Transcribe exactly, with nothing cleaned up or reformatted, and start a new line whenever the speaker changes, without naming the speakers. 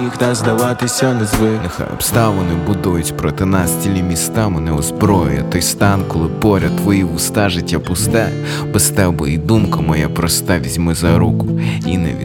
Їх та здаватися не звик.
Нехай обставини будують проти нас цілі міста. Мене озброює той стан, коли поряд твої вуста, життя пусте. Без тебе і думка моя проста, візьми за руку і не від